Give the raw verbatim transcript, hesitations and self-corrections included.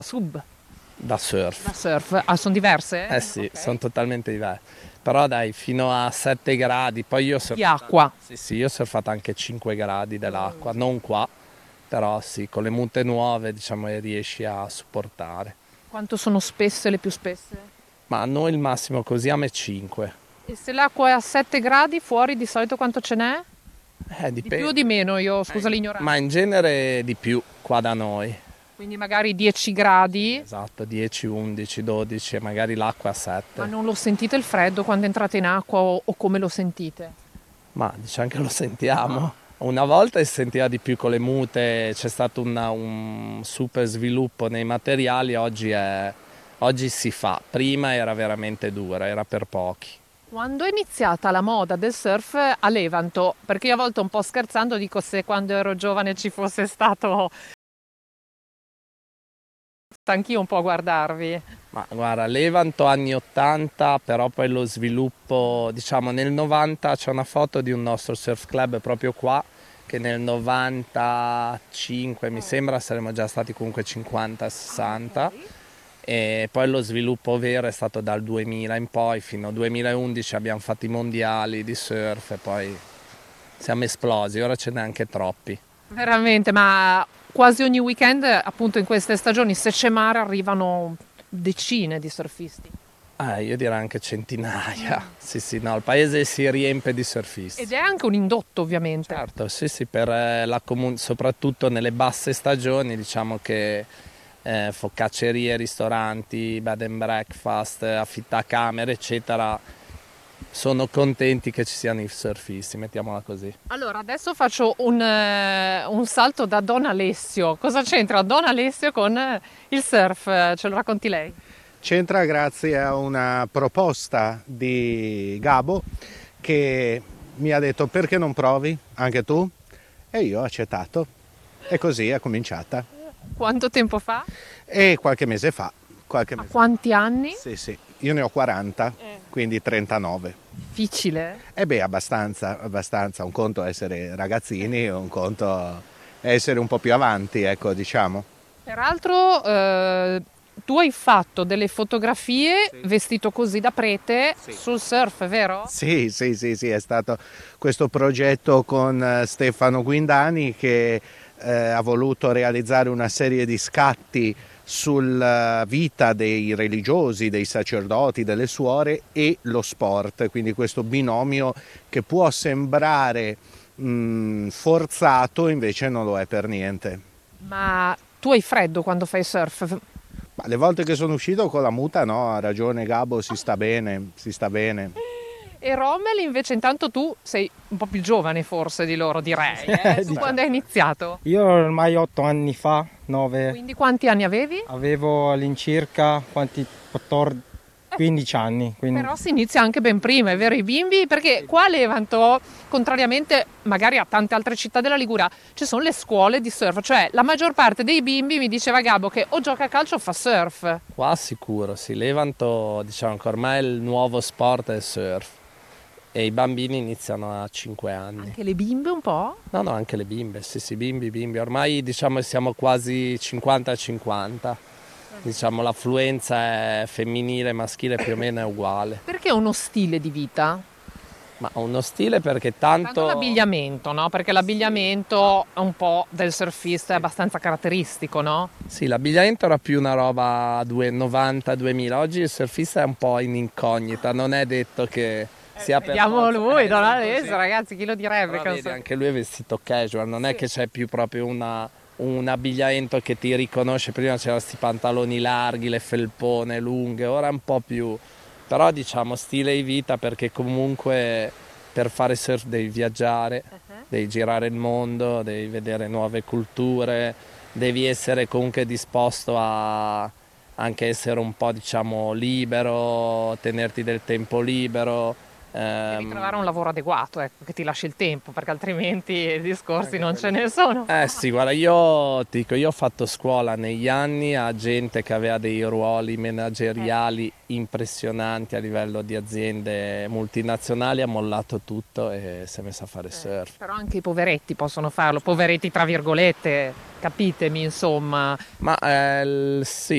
Sub, da surf. da surf. Ah, sono diverse? Eh sì, Ok. sono totalmente diverse. Però dai, fino a sette gradi, poi io ho Di surfato, acqua. sì, sì, io ho surfato anche cinque gradi dell'acqua, non qua, però sì, con le mute nuove diciamo che riesci a supportare. Quanto sono spesse le più spesse? Ma noi il massimo che usiamo è cinque. E se l'acqua è a sette gradi, fuori di solito quanto ce n'è? Eh, Di più o di dipende. meno? Io, Eh, scusa ma l'ignoranza. in genere di più qua da noi. Quindi magari dieci gradi, Esatto, dieci, undici, dodici e magari l'acqua a ma sette. non lo sentite il freddo quando entrate in acqua o, o come lo sentite? Ma diciamo che lo sentiamo. Una volta si sentiva di più con le mute, c'è stato una- un super sviluppo nei materiali, oggi, è, oggi si fa. Prima era veramente dura, era per pochi. Quando è iniziata la moda del surf a Levanto? Perché io a volte un po' scherzando dico se quando ero giovane ci fosse stato anch'io un po' a guardarvi. Ma guarda, Levanto anni ottanta, però poi lo sviluppo, diciamo nel novanta c'è una foto di un nostro surf club proprio qua, che nel novantacinque mi sembra saremmo già stati comunque cinquanta sessanta. E poi lo sviluppo vero è stato dal duemila in poi, fino al duemilaundici abbiamo fatto i mondiali di surf e poi siamo esplosi, ora ce n'è anche troppi. Veramente, ma quasi ogni weekend, appunto in queste stagioni, se c'è mare, arrivano decine di surfisti. Eh, io direi anche centinaia. Sì, sì, no, il paese si riempie di Ed surfisti. è anche un indotto, ovviamente. Certo, sì, sì, per eh, la comun- soprattutto nelle basse stagioni, diciamo che eh, focaccerie, ristoranti, bed and breakfast, affittacamere, eccetera, sono contenti che ci siano i surfisti, mettiamola così. Allora, adesso faccio un, eh, un salto da Don Alessio. Cosa c'entra Don Alessio con eh, il surf? Eh, Ce lo racconti lei? C'entra grazie a una proposta di Gabo che mi ha detto perché non provi anche tu? E io ho accettato e così è cominciata. Quanto tempo fa? E qualche mese fa, qualche A mese quanti anni? Sì, sì, io ne ho quaranta, quindi trentanove. Difficile. E beh, abbastanza, abbastanza. Un conto è essere ragazzini, un conto è essere un po' più avanti, ecco, diciamo. Peraltro, eh, tu hai fatto delle fotografie vestito così da prete sul surf, vero? Sì, sì, sì, sì, è stato questo progetto con eh, Stefano Guindani che eh, ha voluto realizzare una serie di scatti sulla vita dei religiosi, dei sacerdoti, delle suore e lo sport, quindi questo binomio che può sembrare mh, forzato, invece non lo è per niente. Ma tu hai freddo quando fai surf? Ma le volte che sono uscito con la muta no, ha ragione Gabo, si sta bene, si sta bene. E Rommel invece intanto tu sei un po' più giovane forse di loro, direi. Eh? Tu quando hai iniziato? Io ormai otto anni fa, nove, Quindi quanti anni avevi? avevo all'incirca quanti, quattordici, quindici anni. Quindi Però si inizia anche ben prima, è vero, i bimbi? Perché qua a Levanto, contrariamente magari a tante altre città della Liguria, ci sono le scuole di surf, cioè la maggior parte dei bimbi, mi diceva Gabbo, che o gioca a calcio o fa surf. Qua sicuro, sì, Levanto diciamo che ormai il nuovo sport è il surf e i bambini iniziano a cinque anni. Anche le bimbe un po'? No, no, anche le bimbe, sì, sì, bimbi, bimbi. Ormai diciamo che siamo quasi cinquanta a cinquanta. Diciamo l'affluenza è femminile e maschile più o meno è uguale. Perché è uno stile di vita? Ma uno stile perché Tanto tanto... l'abbigliamento, no? Perché l'abbigliamento è un po' del surfista, è abbastanza caratteristico, no? Sì, l'abbigliamento era più una roba novanta duemila, oggi il surfista è un po' in incognita, non è detto che sia per Vediamo forza- lui, eh, Don sì, Alessio, così. ragazzi, chi lo direbbe? Però che un vedi, surf- anche lui è vestito casual, non è che c'è più proprio una- un abbigliamento che ti riconosce. Prima c'erano questi pantaloni larghi, le felpone lunghe, ora è un po' più... Però diciamo stile di vita perché comunque per fare surf devi viaggiare, devi girare il mondo, devi vedere nuove culture, devi essere comunque disposto a anche essere un po' diciamo libero, tenerti del tempo libero. Devi ehm, trovare un lavoro adeguato, ecco, che ti lasci il tempo, perché altrimenti i discorsi non ce ne sono. Eh sì, guarda, io ti dico, io ho fatto scuola negli anni a gente che aveva dei ruoli manageriali impressionanti a livello di aziende multinazionali, ha mollato tutto e si è messo a fare surf. Però anche i poveretti possono farlo, poveretti tra virgolette, capitemi, insomma. Ma eh, l- sì,